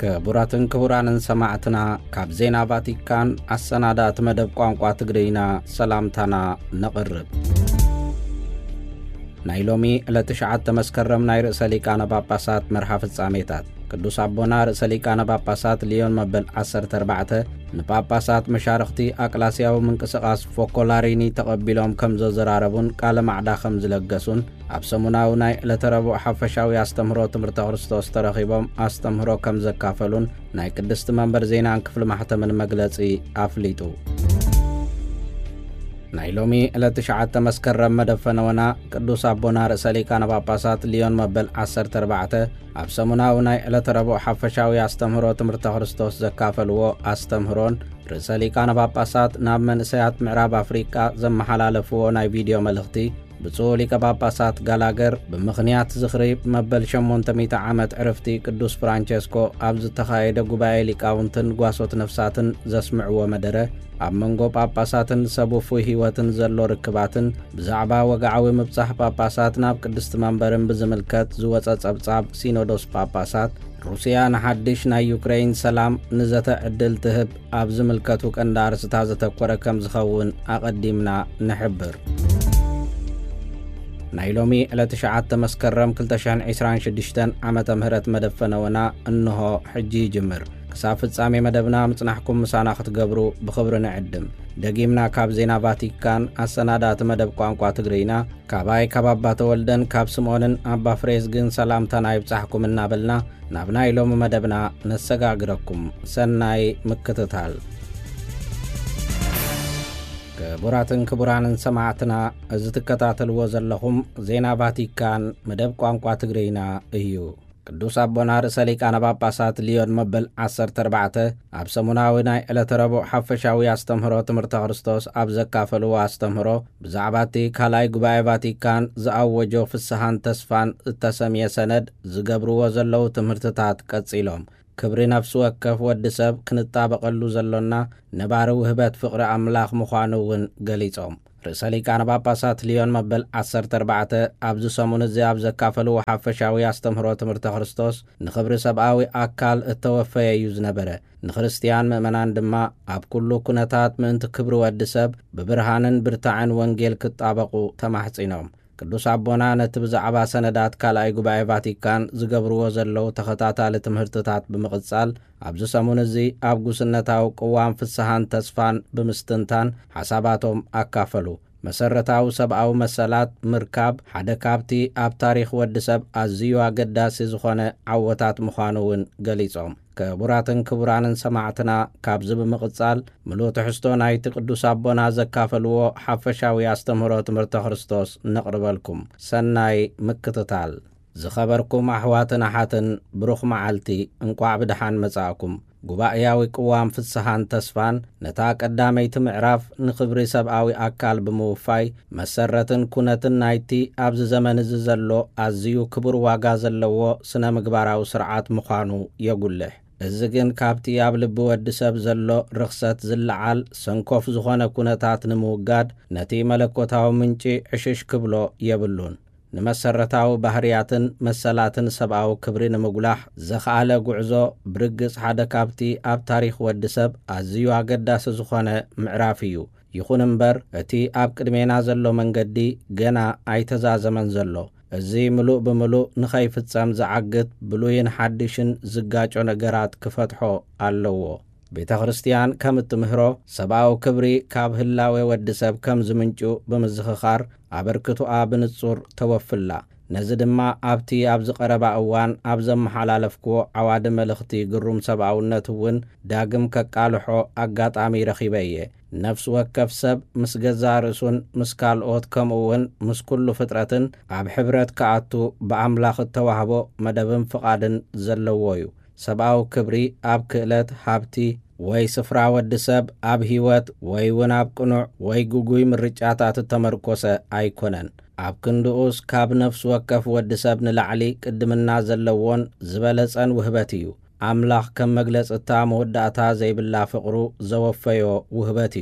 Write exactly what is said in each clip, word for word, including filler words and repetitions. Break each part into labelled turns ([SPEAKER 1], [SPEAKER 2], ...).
[SPEAKER 1] كبراتن كبرانن سماعتنا كاب زينا فاتيكان السنادات مدب قوانقوا تقرينا سلامتنا نقرب نايلومي لتشعات تمسكرم ناير سليكانا باباسات مرحف الساميتات قدوس عبونا رسليكانا باباسات ليون مبل عصر تربعته نباباسات مشارختي أقلاسياو من كسقاس فوكولاريني تقبلهم كمزو زراربون قال معدا خمز لقسون أبسموناو ناي لتربو حفشاوي استمرو تمرت أغرستوس ترخيبهم استمرو كمز كافلون ناي قدست منبر زينان كفل محتى من مقلسي أفليتو نايلومي لتشعات تمسكرم مدفنونا قدوس عبونا رسليكانا باباسات ليون مبل عصر تربعته أبسموناو ناي لتربو حفشاوي استمرو تمرت أغرستوس زكافلو استمرون رسليكانا باباسات ناب من سيات معراب أفريقيا زم حلالفو ناي فيديو ملغتي بصولي كباباسات غالاغر بمخنيات زخريب مبل شمون تميتا عامت عرفتي قدوس فرانشيسكو أبز تخايد قبائي لكاونتن قواسوت نفساتن زسمعو مدره أب منغو باباساتن سبو فوي هيواتن زلو ركباتن بزعبا وقعوي مبصح باباسات ناب قدست منبرن بزملكت زوات أبصاب سينودوس باباسات روسيا نحدش نا يوكرين سلام نزتا عدل تهب أب زملكتو كندار ستازتا كوركم زخون أقدمنا نحبر نايلومي لتشعات تمسكرم كلتشان عسران شدشتن عمت مهرت مدفنونا انه حجي جمر كسافت سامي مدبنا متنحكم مسانا ختقبرو بخبرنا عدم دقيمنا كاب زينا فاتيكان السنادات مدب قوانقوا تقرينا كاباي كابابا تولدن كاب سمونن أبا فريزقن سلامتنا يبصحكم النابلنا نابنا يلوم مدبنا نسقاقركم سناي مكتتال كبراتن كبرانن سماعتنا ازتكتاتل وزلهم زينا فاتيكان مدب قوانقوا تقرينا ايو قدوس عبونا رساليكانا باباسات ليون مبل عصر تربعته أبسموناوينا إلى تربو حفشاوي استمهرو تمرت أغرستوس أبزكافلو استمهرو بزعباتي كالاي قبائي فاتيكان زأوجو في السهان تسفان التسمية سند زقبرو وزلو تمرتتات كتسيلهم كبري نفسو وكف ودسب كنطابق اللو زلونا نبارو هبات فقر أملاخ مخانوون قليتهم رساليكانا باباسات ليون مبل عصر تربعته أبزو سمون الزي أبزكافلو وحفشاوي استمهرو تمرت أغرستوس نخبر سبعاوي أكال التوفى يوزنبره نخرستيان مؤمنان دما أب كلو كنتات من تكبرو ودسب ببرهانن برتعن وانجيل كتابقو تمحصينهم قدوس عبونا نتبزع عبا سندات كالاي قبائي فاتيكان زقبرو وزلو تخطاتا لتمهرتتات بمغتصال أبزو سمون الزي أبقو سنتاو قوام في السهان تسفان بمستنتان حساباتهم أكافلو مسرتاو سبعاو مسالات مركاب حدكابتي أب تاريخ ودسب أزيو أقداسي زخونة عوتات مخانوون قليصهم كبراتن كبرانن سماعتنا كابزب مقصال ملو تحستو نايت قدوس عبونا زكافلو حفشاوي استمهرو تمرت خرستوس نقربلكم سناي مكتتال زخبركم أحواتنا حاتن بروخ معالتي انقوع بدحان مساكم قبائياوي قوام في السهان تسفان نتاك قدامي تمعراف نخبري سبعاوي أكال بموفاي مسرتن كونتن نايتي أبز زمن ززلو أزيو كبر واقازلو سنة مقباراو سرعات مخانو يقول له الزقن كابتي يابلب ود سب زلو رخصت زلعال سنكوف زخونة كونتات نموقاد نتي ملكوتاو منشي عشش كبلو يبلون نمسرتاو بحرياتن مسلاتن سبعاو كبرين مقلاح زخالة قعزو برقص حدا كابتي اب تاريخ ودسب ازيو اقداس زخونة معرافيو يخون انبر اتي اب قدمينا زلو منقدي قنا ايتزا زمن زلو ازي ملوء بملوء نخيف تسام زعقت بلوين حدشن زقاجو نقرات كفتحو اللوو بيتا خرستيان كم التمهرو سبعاو كبري كاب هلاوي ودسب كم زمنجو بمزخخار عبركتو آبن الصور توفلا نزد ما آبتي آبز قربا اوان آبزم حلالفكو عواد ملختي قروم سبعاو نتوون داقم كقالحو اقات عمي رخيبايه نفس وكف سب مسجزا رسون مسكال اوت كم اوون مسكولو فتراتن عب حبرت كعاتو بعملاخ التوهبو مدبن فقادن زلوويو سبعاو كبري آب كئلت حابتي وي سفرا ودسب آب هيوات وي وناب قنوع وي قوقوي من رجعاتات التمركوسة ايكونن آب كندوس كاب نفس وكف ودسب نلعلي قدمنا زلوون زبالسان وهباتيو أملاخ كم مجلس التام ودعتا زي بالله فقرو زوفيو وهباتيو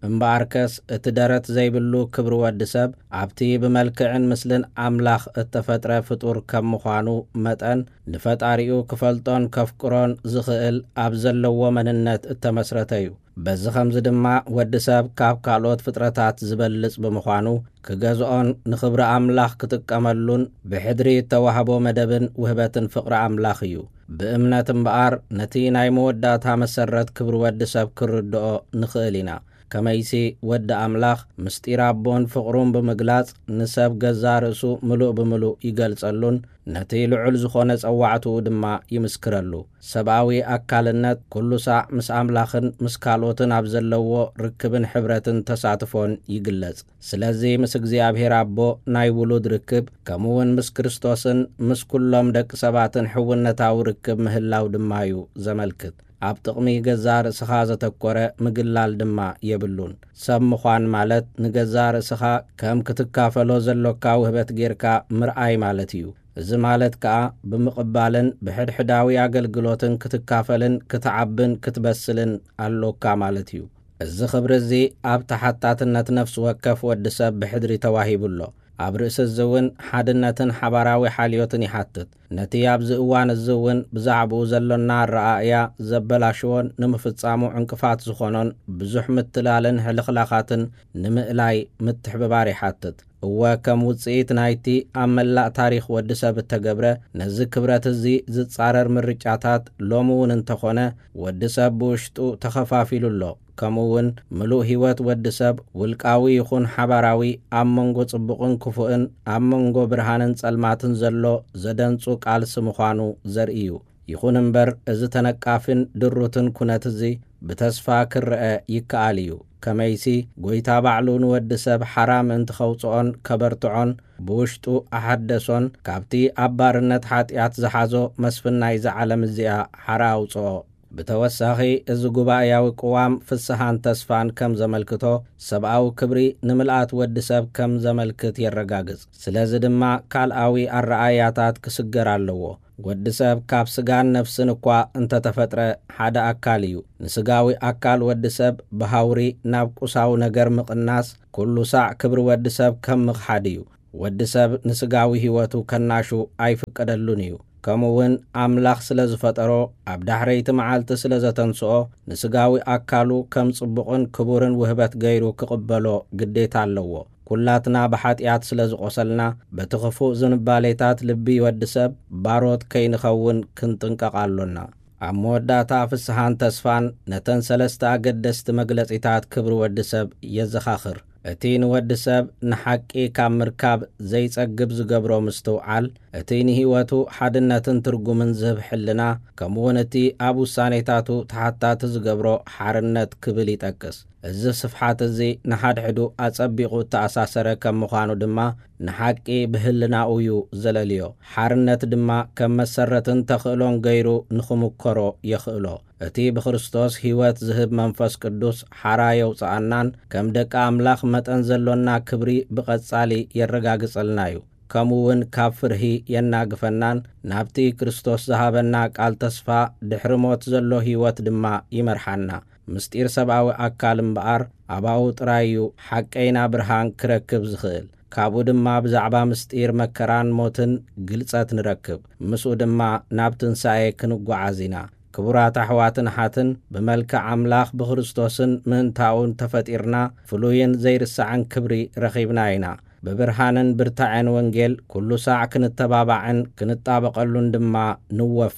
[SPEAKER 1] እምበኣርከስ እቲ ደረት ዘይብሉ ክብሪ ወዲ ሰብ ኣብቲ ብመልክዕን ምስልን ኣምላኽ እተፈጥረ ፍጡር ከም ምዃኑ መጠን ንፈጣሪኡ ክፈልጦን ከፍቅሮን ዝኽእል ኣብ ዘለዎ መንነት እተመስረተ እዩ። በዚ ኸምዚ ድማ ወዲ ሰብ ካብ ካልኦት ፍጥረታት ዝበልጽ ብምዃኑ ክገዝኦን ንኽብሪ ኣምላኽ ክጥቀመሉን ብሕድሪ እተዋህቦ መደብን ውህበትን ፍቕሪ ኣምላኽ እዩ። ብእምነት እምበኣር ነቲ ናይ መወዳእታ መሰረት ክብሪ ወዲ ሰብ ክርድኦ ንኽእል ኢና። ከመይሲ ወዲ ኣምላኽ ምስጢር ኣቦን ፍቕሩን ብምግላጽ ንሰብ ገዛ ርእሱ ምሉእ ብምሉእ ይገልጸሉን ነቲ ልዑል ዝኾነ ጸዋዕትኡ ድማ ይምስክረሉ። ሰብኣዊ ኣካልነት ኩሉ ሳዕ ምስ ኣምላኽን ምስ ካልኦትን ኣብ ዘለዎ ርክብን ሕብረትን ተሳትፎን ይግለጽ። ስለዚ ምስ እግዚኣብሔር ኣቦ ናይ ውሉድ ርክብ ከምኡውን ምስ ክርስቶስን ምስ ኩሎም ደቂ ሰባትን ሕውነታዊ ርክብ ምህላው ድማ እዩ ዘመልክት። ኣብ ጥቕሚ ገዛ ርእስኻ ዘተኰረ ምግላል ድማ የብሉን። ሰብ ምዃን ማለት ንገዛ ርእስኻ ከም ክትካፈሎ ዘሎካ ውህበት ጌርካ ምርኣይ ማለት እዩ። እዚ ማለት ከዓ ብምቕባልን ብሕድሕዳዊ ኣገልግሎትን ክትካፈልን ክትዓብን ክትበስልን ኣሎካ ማለት እዩ። እዚ ኽብሪ እዚ ኣብ ተሓታትነት ነፍሲ ወከፍ ወዲ ሰብ ብሕድሪ ተዋሂቡሎ። ኣብ ርእሲ ዝውን ሓድነትን ሓባራዊ ሓልዮትን ይሓትት። ነቲ ኣብዚ እዋን እዚ እውን ብዛዕባኡ ዘሎና ረኣእያ ዘበላሽዎን ንምፍጻሙ ዕንቅፋት ዝኾኖን ብዙሕ ምትላልን ሕልኽላኻትን ንምእላይ ምትሕብባር ይሓትት። እወ ከም ውፅኢት ናይቲ ኣብ መላእ ታሪኽ ወዲ ሰብ እተገብረ ነዚ ክብረት እዚ ዝጻረር ምርጫታት ሎሚ እውን እንተኾነ ወዲ ሰብ ብውሽጡ ተኸፋፊሉሎ። ከምኡውን ምሉእ ህይወት ወዲ ሰብ ውልቃዊ ይኹን ሓባራዊ ኣብ መንጎ ጽቡቕን ክፉእን ኣብ መንጎ ብርሃንን ጸልማትን ዘሎ ዘደንጹ ቃልሲ ምዃኑ ዘርኢ እዩ። ይኹን እምበር እዚ ተነቃፍን ድሩትን ኩነት እዚ ብተስፋ ክርአ ይከኣል እዩ። ከመይሲ ጐይታ ባዕሉ ንወዲ ሰብ ሓራም እንትኸውፅኦን ከበርትዖን ብውሽጡ ኣሓደሶን ካብቲ ኣብ ባርነት ኃጢኣት ዝሓዞ መስፍን ናይ ዝዓለም እዚኣ ሓራ ኣውፅኦ። ብተወሳኺ እዚ ጉባኤያዊ ቅዋም ፍስሓን ተስፋን ከም ዘመልክቶ ሰብኣዊ ክብሪ ንምልኣት ወዲ ሰብ ከም ዘመልክት የረጋግጽ። ስለዚ ድማ ካልኣዊ ኣረኣያታት ክስገር ኣለዎ። ወዲ ሰብ ካብ ስጋን ነፍስን እኳ እንተተፈጥረ ሓደ ኣካል እዩ። ንስጋዊ ኣካል ወዲ ሰብ ብሃውሪ ናብ ቁሳዊ ነገር ምቕናስ ኩሉ ሳዕ ክብሪ ወዲ ሰብ ከም ምኽሓድ እዩ። ወዲ ሰብ ንስጋዊ ህይወቱ ከናሹ ኣይፍቀደሉን እዩ። ከምኡውን ኣምላኽ ስለ ዝፈጠሮ ኣብ ዳሕረይቲ መዓልቲ ስለ ዘተንስኦ ንስጋዊ ኣካሉ ከም ጽቡቕን ክቡርን ውህበት ገይሩ ክቕበሎ ግዴታ ኣለዎ። ኩላትና ብኃጢኣት ስለ ዝቖሰልና በቲ ኽፉእ ዝንባሌታት ልቢ ወዲ ሰብ ባሮት ከይንኸውን ክንጥንቀቕ ኣሎና። ኣብ መወዳእታ ፍስሓን ተስፋን ነተን ሰለስተ ኣገደስቲ መግለጺታት ክብሪ ወዲ ሰብ የዘኻኽር። እቲ ንወዲ ሰብ ንሓቂ ካብ ምርካብ ዘይጸግብ ዝገብሮ ምስትውዓል፣ እቲ ንህይወቱ ሓድነትን ትርጉምን ዝህብ ሕልና፣ ከምኡውን እቲ ኣብ ውሳኔታቱ ተሓታቲ ዝገብሮ ሓርነት ክብል ይጠቅስ። እዚ ስፍሓት እዚ ንሓድሕዱ ኣጸቢቑ ተኣሳሰረ ከም ምዃኑ ድማ ንሓቂ ብህልናኡ እዩ ዘለልዮ። ሓርነት ድማ ከም መሰረትን ተኽእሎን ገይሩ ንኽምኰሮ የኽእሎ። እቲ ብክርስቶስ ህይወት ዝህብ መንፈስ ቅዱስ ሓራ የውፅኣናን ከም ደቂ ኣምላኽ መጠን ዘሎና ክብሪ ብቐጻሊ የረጋግጸልና እዩ። ከምኡውን ካብ ፍርሂ የናግፈናን ናብቲ ክርስቶስ ዝሃበና ቃል ተስፋ ድሕሪ ሞት ዘሎ ህይወት ድማ ይመርሓና። ምስጢር ሰብኣዊ ኣካል እምበኣር ኣባኡ ጥራይ እዩ ሓቀይና ብርሃን ክረክብ ዝኽእል። ካብኡ ድማ ብዛዕባ ምስጢር መከራን ሞትን ግልጸት ንረክብ። ምስኡ ድማ ናብ ትንሣኤ ክንጓዓዝ ኢና። ክቡራት ኣሕዋትን ሓትን ብመልክዕ ኣምላኽ ብክርስቶስን ምእንታኡን ተፈጢርና ፍሉይን ዘይርሳዕን ክብሪ ረኺብና ኢና። ብብርሃንን ብርታዕን ወንጌል ኩሉ ሳዕ ክንተባባዕን ክንጣበቐሉን ድማ ንወፈ።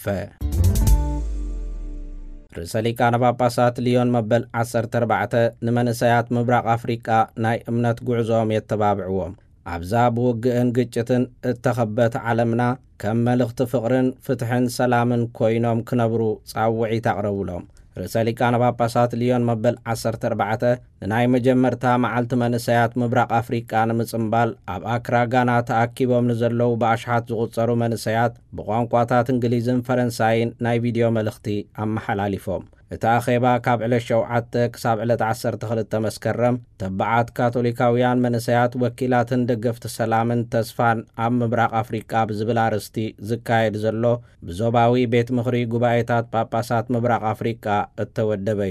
[SPEAKER 1] ርእሰ ሊቃነ ጳጳሳት ሊዮን መበል ዓሰርተ ኣርባዕተ ንመንእሰያት ምብራቕ ኣፍሪቃ ናይ እምነት ጉዕዞም የተባብዕዎም። ኣብዛ ብውግእን ግጭትን እተኸበት ዓለምና ከም መልእኽቲ ፍቕርን ፍትሕን ሰላምን ኮይኖም ክነብሩ ጻውዒት ኣቕረቡሎም። ርእሰ ሊቃነ ጳጳሳት ሊዮን መበል ዓሰርተ ኣርባዕተ ንናይ መጀመርታ መዓልቲ መንእሰያት ምብራቕ ኣፍሪቃ ንምጽምባል ኣብ ኣክራ ጋና ተኣኪቦም ንዘለዉ ብኣሽሓት ዝቝጸሩ መንእሰያት ብቋንቋታት እንግሊዝን ፈረንሳይን ናይ ቪድዮ መልእኽቲ ኣመሓላሊፎም። እቲ ኣኼባ ካብ ዕለት ሸውዓተ ክሳብ ዕለት ዓሰርተ ክልተ መስከረም ተባዓት ካቶሊካውያን መንእሰያት ወኪላትን ደገፍቲ ሰላምን ተስፋን ኣብ ምብራቕ ኣፍሪቃ ብዝብል ኣርእስቲ ዝካየድ ዘሎ ብዞባዊ ቤት ምኽሪ ጉባኤታት ጳጳሳት ምብራቕ ኣፍሪቃ እተወደበ እዩ።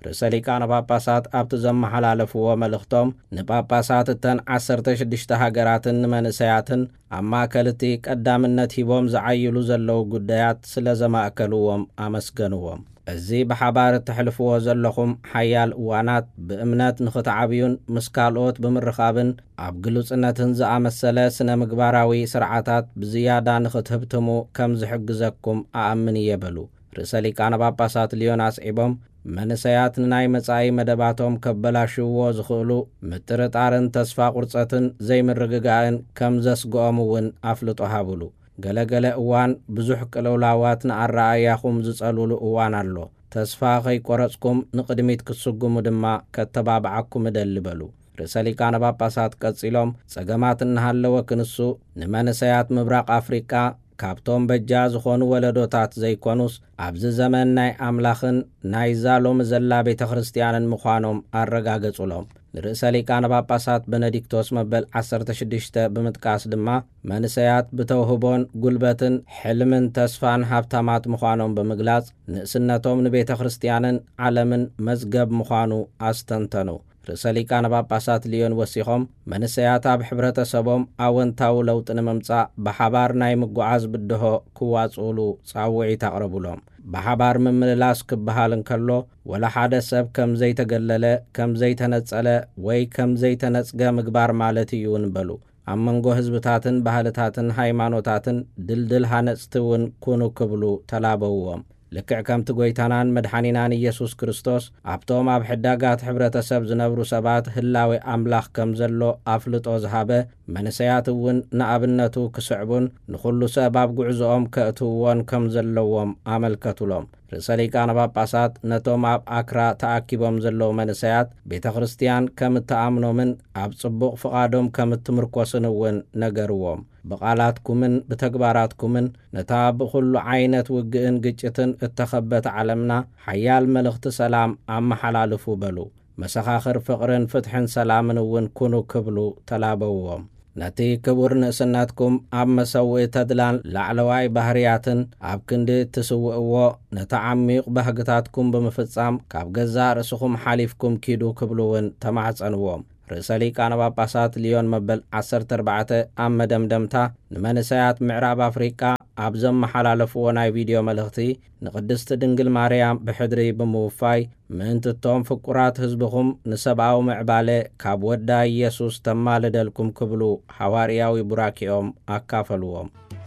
[SPEAKER 1] ርእሰ ሊቃነ ጳጳሳት ኣብቲ ዘመሓላለፍዎ መልእኽቶም ንጳጳሳት እተን ዓሰርተ ሽዱሽተ ሃገራትን መንእሰያትን ኣብ ማእከል እቲ ቀዳምነት ሂቦም ዝዓይሉ ዘለዉ ጉዳያት ስለ ዘማእከልዎም ኣመስገንዎም። እዚ ብሓባር እትሕልፍዎ ዘለኹም ሓያል እዋናት ብእምነት ንኽትዓብዩን ምስ ካልኦት ብምርኻብን ኣብ ግሉጽነትን ዝኣመሰለ ስነ ምግባራዊ ስርዓታት ብዝያዳ ንኽትህብትሙ ከም ዝሕግዘኩም ኣኣምን እየ በሉ። ርእሰ ሊቃነ ጳጳሳት ሊዮን ኣስዒቦም መንእሰያት ንናይ መጻኢ መደባቶም ከበላሽዎ ዝኽእሉ ምጥርጣርን ተስፋ ቁርጸትን ዘይምርግጋእን ከም ዘስግኦም እውን ኣፍልጦ ሃብሉ። ገለገለ እዋን ብዙሕ ቅልውላዋት ንኣረኣያኹም ዝጸልሉ እዋን ኣሎ። ተስፋ ኸይቈረጽኩም ንቕድሚት ክትስጉሙ ድማ ከተባብዓኩም እደሊ በሉ። ርእሰ ሊቃነ ጳጳሳት ቀጺሎም ጸገማት እናሃለወ ክንሱ ንመንእሰያት ምብራቕ ኣፍሪቃ ካብቶም በጃ ዝኾኑ ወለዶታት ዘይኮኑስ ኣብዚ ዘመን ናይ ኣምላኽን ናይ ዛሎም ዘላ ቤተ ክርስቲያንን ምዃኖም ኣረጋገጹሎም። ንርእሰ ሊቃነ ጳጳሳት ቤኔዲክቶስ መበል ዓሰርተ ሽዱሽተ ብምጥቃስ ድማ መንእሰያት ብተውህቦን ጉልበትን ሕልምን ተስፋን ሃብታማት ምዃኖም ብምግላጽ ንእስነቶም ንቤተ ክርስቲያንን ዓለምን መዝገብ ምዃኑ ኣስተንተኑ። ርእሰ ሊቃነ ጳጳሳት ሊዮን ወሲኾም መንእሰያት ኣብ ሕብረተሰቦም ኣወንታዊ ለውጢ ንምምጻእ ብሓባር ናይ ምጓዓዝ ብድሆ ክዋጽኡሉ ጻውዒት ኣቕረቡሎም። ብሓባር ምምልላስ ክበሃል እንከሎ ወላ ሓደ ሰብ ከም ዘይተገለለ፣ ከም ዘይተነጸለ ወይ ከም ዘይተነጽገ ምግባር ማለት እዩ ንበሉ። ኣብ መንጎ ህዝብታትን ባህልታትን ሃይማኖታትን ድልድል ሃነጽቲ እውን ኩኑ ክብሉ ተላበውዎም። ልክዕ ከምቲ ጐይታናን መድሓኒናን ኢየሱስ ክርስቶስ ኣብቶም ኣብ ሕዳጋት ሕብረተሰብ ዝነብሩ ሰባት ህላዊ ኣምላኽ ከም ዘሎ ኣፍልጦ ዝሃበ መንእሰያት እውን ንኣብነቱ ክስዕቡን ንኹሉ ሰብ ኣብ ጉዕዞኦም ከእትውዎን ከም ዘለዎም ኣመልከቱሎም። ርእሰ ሊቃነ ጳጳሳት ነቶም ኣብ ኣክራ ተኣኪቦም ዘለዉ መንእሰያት ቤተ ክርስቲያን ከም እተኣምኖምን ኣብ ጽቡቕ ፍቓዶም ከም እትምርኰስን እውን ነገርዎም። ብቓላትኩምን ብተግባራትኩምን ነታ ብኹሉ ዓይነት ውግእን ግጭትን እተኸበት ዓለምና ሓያል መልእኽቲ ሰላም ኣመሓላልፉ በሉ። መሰኻኽር ፍቕርን ፍትሕን ሰላምን እውን ኩኑ ክብሉ ተላበውዎም። ነቲ ክቡር ንእስነትኩም ኣብ መሰውኢ ተድላን ላዕለዋይ ባህርያትን ኣብ ክንዲ ትስውዕዎ ነታ ዓሚቕ ባህግታትኩም ብምፍጻም ካብ ገዛእ ርእስኹም ሓሊፍኩም ኪዱ ክብሉውን ተማሕጸንዎም። ርእሰ ሊቃነ ጳጳሳት ሊዮን መበል ዓሰርተ ኣርባዕተ ኣብ መደምደምታ ንመንእሰያት ምዕራብ ኣፍሪቃ ኣብ ዘመሓላለፍዎ ናይ ቪድዮ መልእኽቲ ንቅድስቲ ድንግል ማርያም ብሕድሪ ብምውፋይ ምእንትቶም ፍቁራት ህዝብኹም ንሰብኣዊ ምዕባለ ካብ ወዳ ኢየሱስ ተማልደልኩም ክብሉ ሐዋርያዊ ቡራኪኦም ኣካፈልዎም።